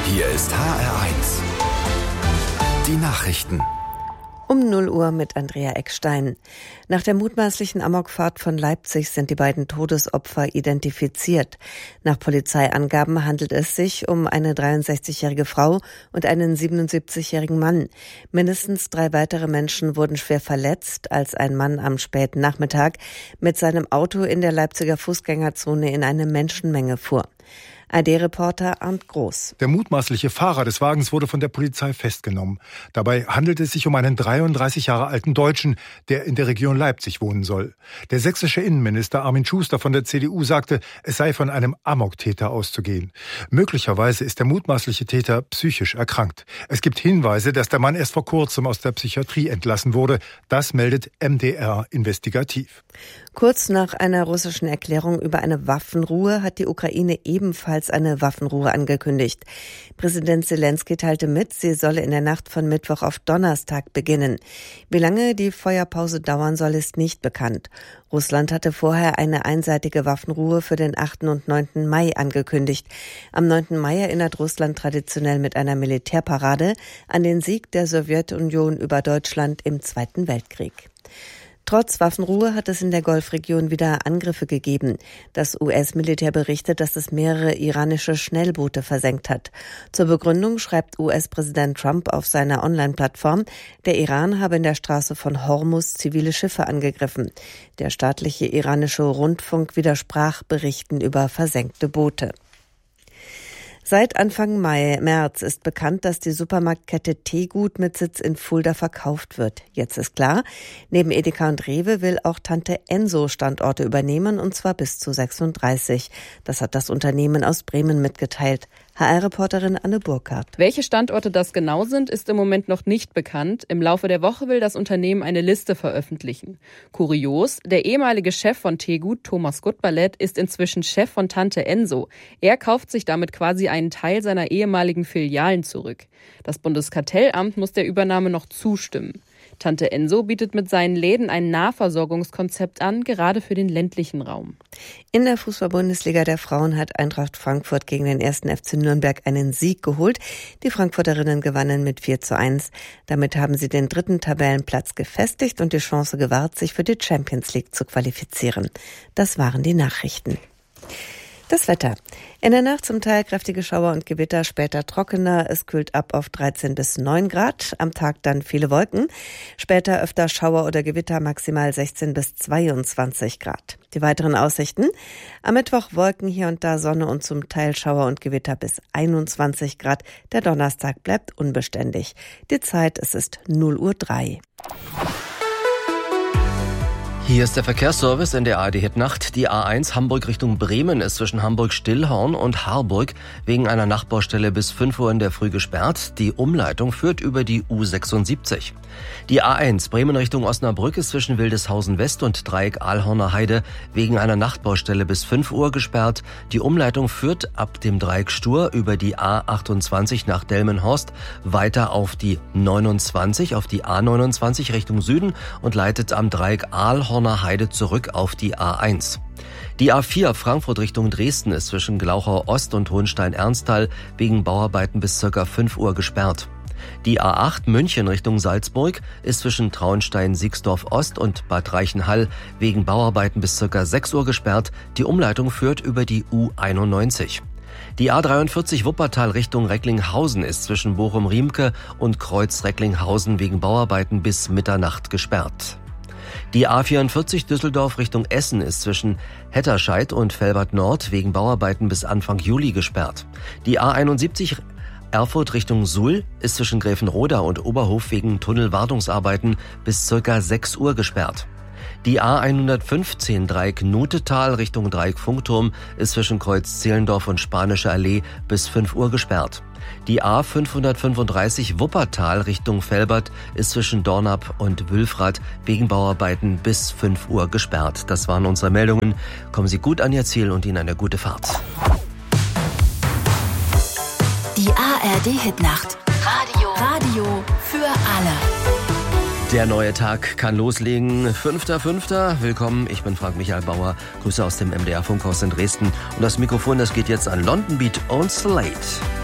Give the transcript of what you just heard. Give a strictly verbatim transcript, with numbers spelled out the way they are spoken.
Hier ist H R eins. Die Nachrichten. Um null Uhr mit Andrea Eckstein. Nach der mutmaßlichen Amokfahrt von Leipzig sind die beiden Todesopfer identifiziert. Nach Polizeiangaben handelt es sich um eine dreiundsechzigjährige Frau und einen siebenundsiebzigjährigen Mann. Mindestens drei weitere Menschen wurden schwer verletzt, als ein Mann am späten Nachmittag mit seinem Auto in der Leipziger Fußgängerzone in eine Menschenmenge fuhr. A D-Reporter Arndt Groß. Der mutmaßliche Fahrer des Wagens wurde von der Polizei festgenommen. Dabei handelt es sich um einen dreiunddreißig Jahre alten Deutschen, der in der Region Leipzig wohnen soll. Der sächsische Innenminister Armin Schuster von der C D U sagte, es sei von einem Amoktäter auszugehen. Möglicherweise ist der mutmaßliche Täter psychisch erkrankt. Es gibt Hinweise, dass der Mann erst vor kurzem aus der Psychiatrie entlassen wurde. Das meldet M D R investigativ. Kurz nach einer russischen Erklärung über eine Waffenruhe hat die Ukraine ebenfalls eine Waffenruhe angekündigt. Präsident Selenskyj teilte mit, sie solle in der Nacht von Mittwoch auf Donnerstag beginnen. Wie lange die Feuerpause dauern soll, ist nicht bekannt. Russland hatte vorher eine einseitige Waffenruhe für den achten und neunten Mai angekündigt. Am neunten Mai erinnert Russland traditionell mit einer Militärparade an den Sieg der Sowjetunion über Deutschland im Zweiten Weltkrieg. Trotz Waffenruhe hat es in der Golfregion wieder Angriffe gegeben. Das U S-Militär berichtet, dass es mehrere iranische Schnellboote versenkt hat. Zur Begründung schreibt U S-Präsident Trump auf seiner Online-Plattform, der Iran habe in der Straße von Hormuz zivile Schiffe angegriffen. Der staatliche iranische Rundfunk widersprach Berichten über versenkte Boote. Seit Anfang Mai, März ist bekannt, dass die Supermarktkette Tegut mit Sitz in Fulda verkauft wird. Jetzt ist klar, neben Edeka und Rewe will auch Tante Enso Standorte übernehmen, und zwar bis zu sechsunddreißig. Das hat das Unternehmen aus Bremen mitgeteilt. H R-Reporterin Anne Burkhardt. Welche Standorte das genau sind, ist im Moment noch nicht bekannt. Im Laufe der Woche will das Unternehmen eine Liste veröffentlichen. Kurios, der ehemalige Chef von Tegut, Thomas Gutballett, ist inzwischen Chef von Tante Enso. Er kauft sich damit quasi einen Teil seiner ehemaligen Filialen zurück. Das Bundeskartellamt muss der Übernahme noch zustimmen. Tante Enso bietet mit seinen Läden ein Nahversorgungskonzept an, gerade für den ländlichen Raum. In der Fußball-Bundesliga der Frauen hat Eintracht Frankfurt gegen den ersten F C Nürnberg einen Sieg geholt. Die Frankfurterinnen gewannen mit vier zu eins. Damit haben sie den dritten Tabellenplatz gefestigt und die Chance gewahrt, sich für die Champions League zu qualifizieren. Das waren die Nachrichten. Das Wetter. In der Nacht zum Teil kräftige Schauer und Gewitter, später trockener. Es kühlt ab auf dreizehn bis neun Grad. Am Tag dann viele Wolken. Später öfter Schauer oder Gewitter, maximal sechzehn bis zweiundzwanzig Grad. Die weiteren Aussichten. Am Mittwoch Wolken, hier und da Sonne und zum Teil Schauer und Gewitter bis einundzwanzig Grad. Der Donnerstag bleibt unbeständig. Die Zeit, es ist null Uhr drei. Hier ist der Verkehrsservice in der A R D-Hit-Nacht. Die A eins Hamburg Richtung Bremen ist zwischen Hamburg-Stillhorn und Harburg wegen einer Nachbaustelle bis fünf Uhr in der Früh gesperrt. Die Umleitung führt über die U sechsundsiebzig. Die A eins Bremen Richtung Osnabrück ist zwischen Wildeshausen West und Dreieck Aalhorner Heide wegen einer Nachtbaustelle bis fünf Uhr gesperrt. Die Umleitung führt ab dem Dreieck Stur über die A achtundzwanzig nach Delmenhorst weiter auf die neunundzwanzig, auf die A neunundzwanzig Richtung Süden und leitet am Dreieck Aalhorner Heide zurück auf die A eins. Die A vier Frankfurt Richtung Dresden ist zwischen Glauchau Ost und Hohenstein-Ernsthal wegen Bauarbeiten bis ca. fünf Uhr gesperrt. Die A acht München Richtung Salzburg ist zwischen Traunstein-Siegsdorf Ost und Bad Reichenhall wegen Bauarbeiten bis ca. sechs Uhr gesperrt. Die Umleitung führt über die U einundneunzig. Die A dreiundvierzig Wuppertal Richtung Recklinghausen ist zwischen Bochum-Riemke und Kreuz-Recklinghausen wegen Bauarbeiten bis Mitternacht gesperrt. Die A vierundvierzig Düsseldorf Richtung Essen ist zwischen Hetterscheid und Velbert Nord wegen Bauarbeiten bis Anfang Juli gesperrt. Die A einundsiebzig Erfurt Richtung Suhl ist zwischen Gräfenroda und Oberhof wegen Tunnelwartungsarbeiten bis ca. sechs Uhr gesperrt. Die A hundertfünfzehn Dreieck Nutetal Richtung Dreieck Funkturm ist zwischen Kreuz Zehlendorf und Spanische Allee bis fünf Uhr gesperrt. Die A fünfhundertfünfunddreißig Wuppertal Richtung Velbert ist zwischen Dornap und Wülfrath wegen Bauarbeiten bis fünf Uhr gesperrt. Das waren unsere Meldungen. Kommen Sie gut an Ihr Ziel und Ihnen eine gute Fahrt. Die A R D-Hit-Nacht. Radio. Radio für alle. Der neue Tag kann loslegen. fünfter fünfter Willkommen, ich bin Frank Michael Bauer. Grüße aus dem M D R Funkhaus in Dresden. Und das Mikrofon, das geht jetzt an London Beat und Slate.